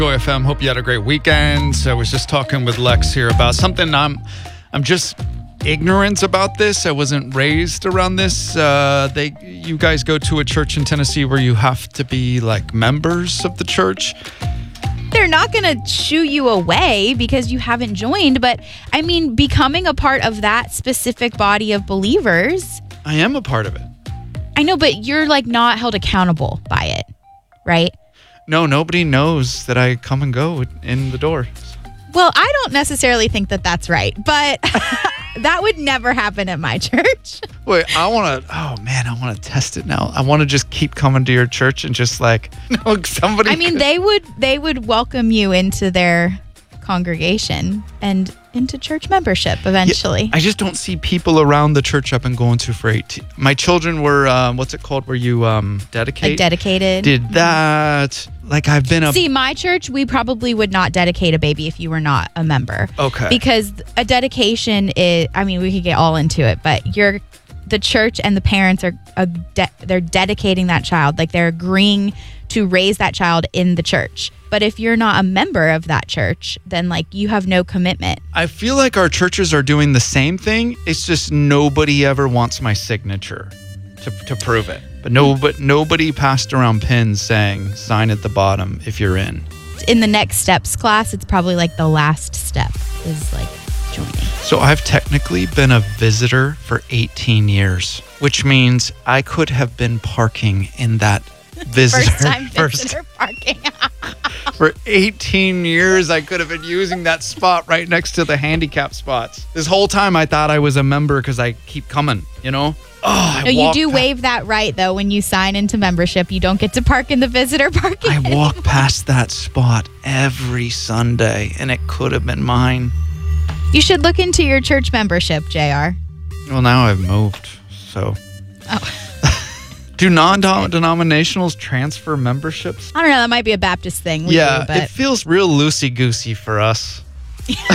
Joy FM. Hope you had a great weekend. So I was just talking with Lex here about something I'm just ignorant about this. I wasn't raised around this. You guys go to a church in Tennessee where you have to be like members of the church. They're not going to shoo you away because you haven't joined. But I mean, becoming a part of that specific body of believers. I am a part of it. I know, but you're like not held accountable by it, right? No, nobody knows that I come and go in the door. Well, I don't necessarily think that that's right, but that would never happen at my church. Wait, I want to test it now. I want to just keep coming to your church and just like, no, somebody. I mean, they would welcome you into their congregation and into church membership eventually. Yeah, I just don't see people around the church I've been going to for 18. My children were, what's it called, where you dedicate? Like dedicated. Did that. Like I've been See, my church, we probably would not dedicate a baby if you were not a member. Okay. Because a dedication is, I mean, we could get all into it, but the church and the parents are they're dedicating that child. Like they're agreeing to raise that child in the church. But if you're not a member of that church, then like you have no commitment. I feel like our churches are doing the same thing. It's just nobody ever wants my signature to prove it. But nobody passed around pins saying sign at the bottom if you're in. In the next steps class, it's probably like the last step is like joining. So I've technically been a visitor for 18 years, which means I could have been parking in that First-time visitor parking. For 18 years, I could have been using that spot right next to the handicap spots. This whole time, I thought I was a member because I keep coming, you know? No, you do waive that right, though, when you sign into membership. You don't get to park in the visitor parking. I walk past that spot every Sunday, and it could have been mine. You should look into your church membership, JR. Well, now I've moved, so... Oh. Do non-denominationals transfer memberships? I don't know. That might be a Baptist thing. Yeah, it feels real loosey-goosey for us.